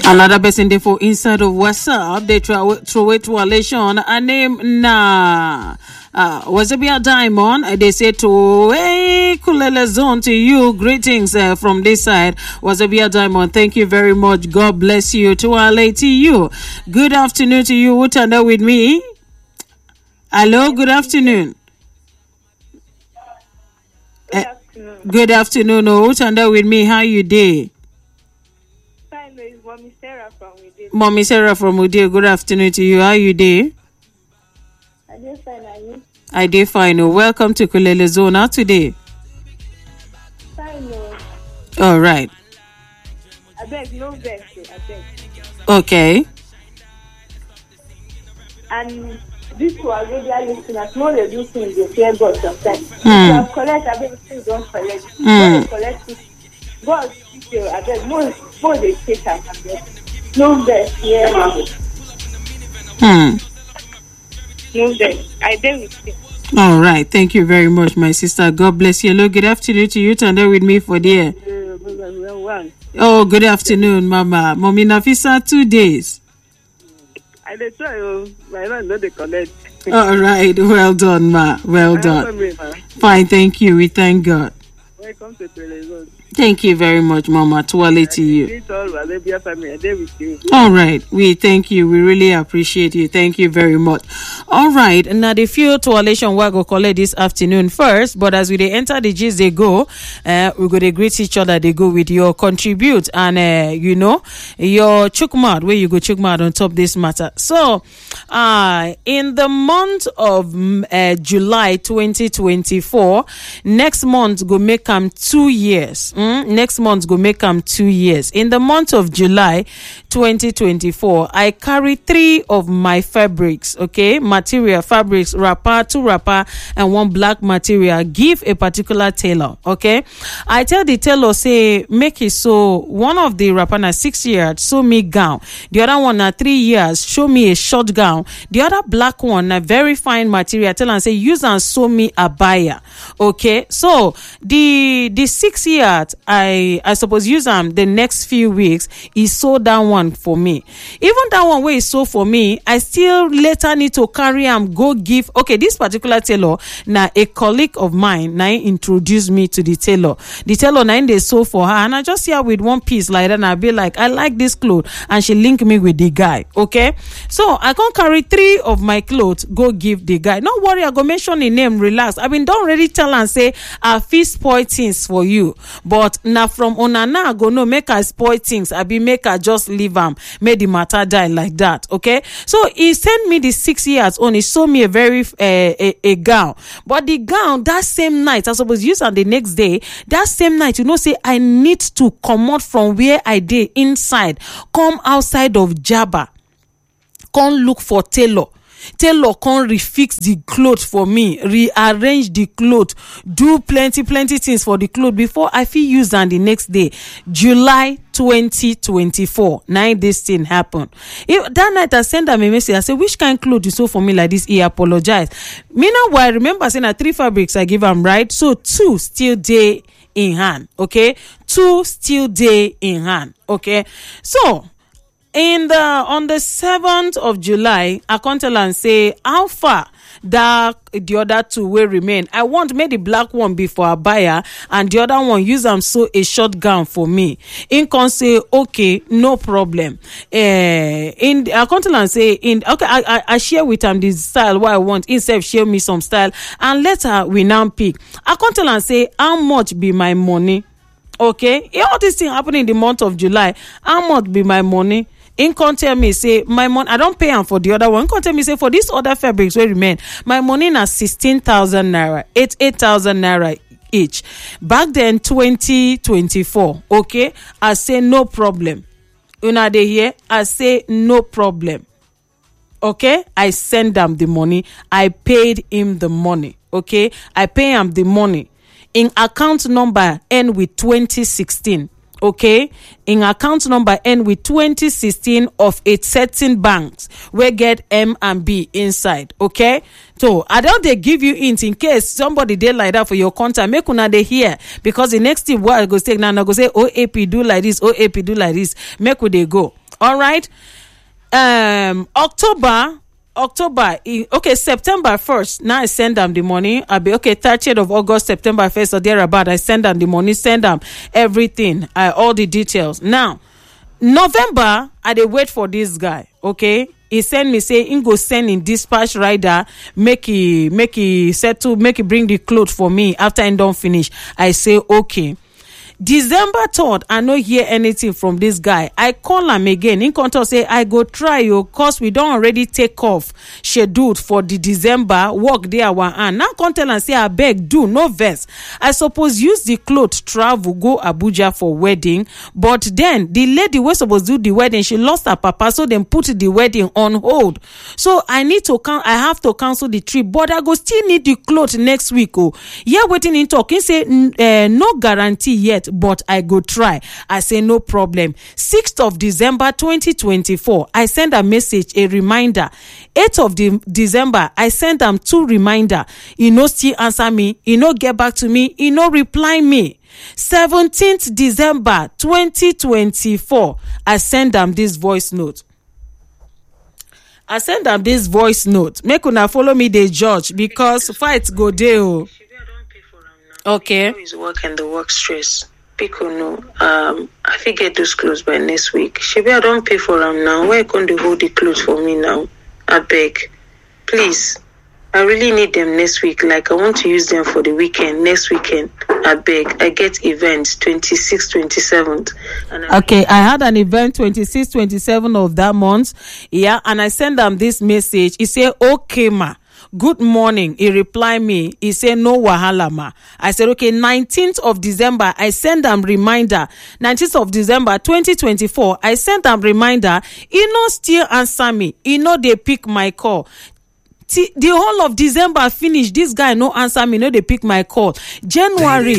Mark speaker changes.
Speaker 1: Another person there for inside of WhatsApp, they throw it to relation. A name na was it be a diamond? They say to hey Kulele Zone to you. Greetings from this side. Was it be a diamond? Thank you very much. God bless you. To Ale to you. Good afternoon to you. What are with me? Hello. Good afternoon. Good afternoon. What are with me? How you day?
Speaker 2: Mommy Sarah from Uday.
Speaker 1: Mommy Sarah from Uday. Good afternoon to you. How you day?
Speaker 2: I did fine, are you?
Speaker 1: I did fine. Welcome to Kulele Zone today.
Speaker 2: Fine, no.
Speaker 1: All right.
Speaker 2: I beg, no vex, I beg.
Speaker 1: Okay.
Speaker 2: And this was really listeners, no they do things, they fear God sometimes. If you have collect, I beg, things don't collect. When they collect it, God, I beg, more they take us, I beg. No vex, yeah. No vex. I dare with you.
Speaker 1: All right. Thank you very much, my sister. God bless you. Hello, good afternoon to you. Turn there with me for there. Oh, good afternoon, Mama. Mommy Nafisa, 2 days.
Speaker 2: I dey try, my man no dey collect.
Speaker 1: All right. Well done, Ma. Well done. Fine. Thank you. We thank God.
Speaker 2: Welcome to Television.
Speaker 1: Thank you very much, Mama. Twale to you. All right. We thank you. We really appreciate you. Thank you very much. All right. Now, the few toilation we go collect this afternoon first, but as we they enter the gist, they go, we go to greet each other. They go with your contribute and, your chukmad, where you go chukmad on top this matter. So, in the month of July 2024, next month go make 2 years. Next month go make 2 years. In the month of July 2024, I carry 3 of my fabrics, okay, material, fabrics, wrapper, 2 wrapper, and 1 black material. Give a particular tailor, okay. I tell the tailor, say, make it so one of the wrapper na 6 years, sew me gown. The other one na 3 years, show me a short gown. The other black one na very fine material. Tell and say, use and sew me a abaya, okay. So the 6 years, I suppose use the next few weeks. He sold that one for me. Even that one where he sold for me, I still later need to carry go give. Okay, this particular tailor, now a colleague of mine, now introduced me to the tailor. The tailor now they sold for her, and I just here with one piece like that, and I be like, I like this clothes, and she linked me with the guy. Okay, so I can't carry 3 of my clothes go give the guy. No worry, I go mention the name. Relax. I mean, don't already tell and say I feel spoil things for you, but now from Onana I go no make her spoil things. I be make her just leave make the matter die like that. Okay, so he sent me the 6 years on. He saw me a very a gown, but the gown that same night I suppose use on the next day. That same night, say I need to come out from where I did inside, come outside of Jabba, come look for tailor can refix the clothes for me, rearrange the clothes, do plenty things for the clothes before I feel use on the next day. July 2024, now this thing happen. That night I send them a message. I say, which kind of clothes you sew for me like this? He apologize. Meanwhile, I remember saying 3 fabrics I give him, right? So 2 still day in hand. Okay, 2 still day in hand. Okay, so on the 7th of July, I come tell and say how far that the other 2 will remain. I want make the black one be for a buyer, and the other one use sew a short gown for me. In can say okay, no problem. I come tell and say okay, I share with him the style what I want. Instead share me some style, and later we now pick. I come tell and say how much be my money. Okay, all this thing happen in the month of July. How much be my money? In can tell me say my money I don't pay him for the other one. In can tell me say for this other fabrics will remain my money na 16,000 naira, 8,000 naira each. Back then 2024, okay, I say no problem. Una dey here, I say no problem. Okay, I send them the money. I paid him the money. Okay, I pay him the money in account number end with 2016. Okay, in account number end with 2016 of a certain banks where get M and B inside. Okay, so I don't they give you hint in case somebody did like that for your contact. Make una they hear, because the next thing what I go say now, I go say OAP do like this, OAP do like this. Make we they go. All right. September 1st. Now I send them the money. I'll be 30th of August, September 1st, or thereabout. I send them the money, send them everything, all the details. Now, November, I dey wait for this guy. Okay, he send me say he go send in dispatch rider, make he settle, make he bring the clothes for me after he don't finish. I say okay. December 3rd, I no hear anything from this guy. I call him again. He come talk say I go try you, cause we don't already take off scheduled for the December work day our hand. Now come tell and say I beg do no vex. I suppose use the clothes travel go Abuja for wedding, but then the lady was supposed to do the wedding, she lost her papa, so then put the wedding on hold. So I have to cancel the trip, but I go still need the clothes next week. Oh, yeah, waiting in talk. He say no guarantee yet, but I go try. I say no problem. 6th of December 2024, I send a message, a reminder. 8th of December, I send them 2 reminder. He no still answer me. He no get back to me. He no reply me. 17th December 2024, I send them this voice note. Make una follow me the judge, because fight go dey. Okay.
Speaker 3: His work and the work stress. People know. I fit get those clothes by next week. Shebi, I don't pay for them now. Why can't they hold the clothes for me now? I beg. Please. I really need them next week. Like, I want to use them for the weekend. Next weekend. I beg. I get events 26th, 27th.
Speaker 1: Okay, I had an event 26th, 27th of that month. Yeah, and I send them this message. He say, okay, ma. Good morning. He reply me. He say no wahala ma. I said okay. 19th of December, I send them reminder. 19th of December 2024, I send them reminder. He no still answer me. He no they pick my call. The whole of December finish. This guy no answer me. No they pick my call. January.